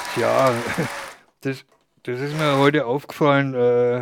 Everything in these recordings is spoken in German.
Ja, das, das ist mir heute aufgefallen.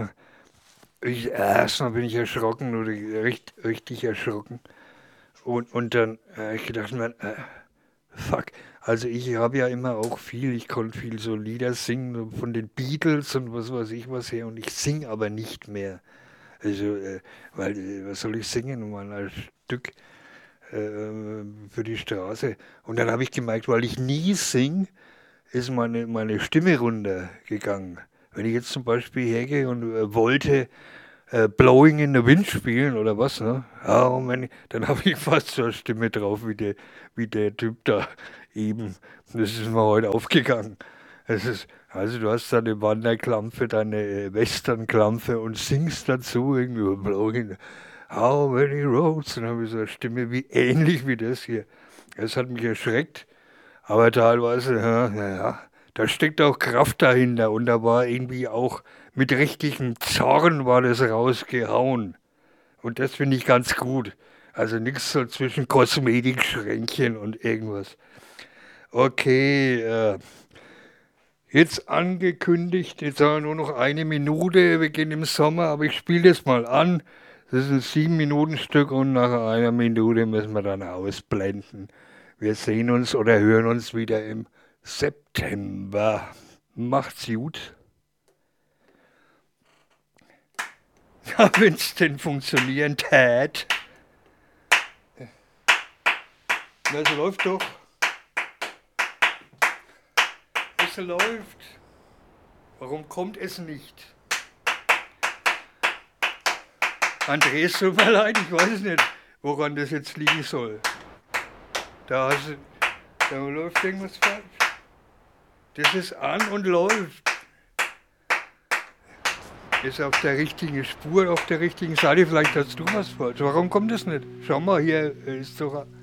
Erstmal bin ich erschrocken oder richtig erschrocken. Und dann ich gedacht, man, fuck. Also ich habe ja immer auch viel, ich konnte viel so Lieder singen so von den Beatles und was weiß ich was her und ich singe aber nicht mehr. Also, weil, was soll ich singen, Mann, als Stück für die Straße. Und dann habe ich gemerkt, weil ich nie sing, ist meine Stimme runtergegangen. Wenn ich jetzt zum Beispiel hergehe und wollte Blowing in the Wind spielen oder was, ne? Ja, und dann habe ich fast so eine Stimme drauf wie der Typ da eben. Das ist mir heute aufgegangen. Also du hast deine Wanderklampfe, deine Westernklampfe und singst dazu irgendwie Blowing. How many roads? Dann habe ich so eine Stimme wie ähnlich wie das hier. Das hat mich erschreckt. Aber teilweise, ja, naja, da steckt auch Kraft dahinter und da war irgendwie auch mit richtigem Zorn war das rausgehauen. Und das finde ich ganz gut. Also nichts so zwischen Kosmetikschränkchen und irgendwas. Okay, jetzt angekündigt, jetzt haben wir nur noch eine Minute, wir gehen im Sommer, aber ich spiele das mal an. Das ist ein 7 Minuten Stück und nach einer Minute müssen wir dann ausblenden. Wir sehen uns oder hören uns wieder im September. Macht's gut. Ja, wenn's denn funktionieren tät. Das läuft doch. Es läuft. Warum kommt es nicht? Andreas, tut mir leid, ich weiß nicht, woran das jetzt liegen soll. Da, da läuft irgendwas falsch. Das ist an und läuft. Ist auf der richtigen Spur, auf der richtigen Seite. Vielleicht hast du was falsch. Warum kommt das nicht? Schau mal, hier ist doch